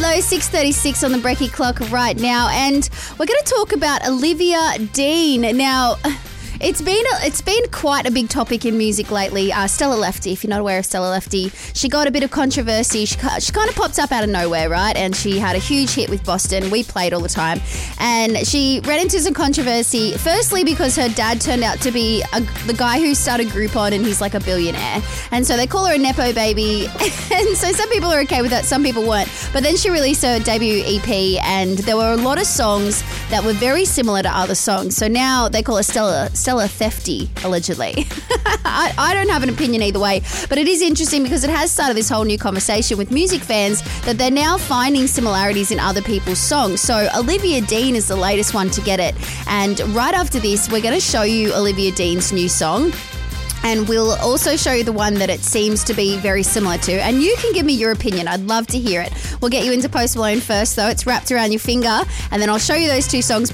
Hello, 6:36 on the Brekkie clock right now, and we're going to talk about Olivia Dean. Now, it's been quite a big topic in music lately. Stella Lefty, if you're not aware of Stella Lefty, she got a bit of controversy. She kind of popped up out of nowhere, right? And she had a huge hit with Boston. We played all the time. And she ran into some controversy, firstly because her dad turned out to be the guy who started Groupon, and he's like a billionaire. And so they call her a Nepo baby. And so some people are okay with that, some people weren't. But then she released her debut EP, and there were a lot of songs that were very similar to other songs. So now they call her Stella Thefty, allegedly. I don't have an opinion either way, but it is interesting because it has started this whole new conversation with music fans that they're now finding similarities in other people's songs. So Olivia Dean is the latest one to get it. And right after this, we're going to show you Olivia Dean's new song. And we'll also show you the one that it seems to be very similar to. And you can give me your opinion. I'd love to hear it. We'll get you into Post Malone first, though. It's Wrapped Around Your Finger. And then I'll show you those two songs